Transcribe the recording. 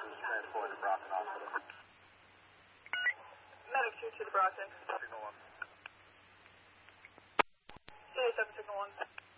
transport to Brockton Hospital. Medic 2 to the Brockton. Signal 1. CA7 Signal 1.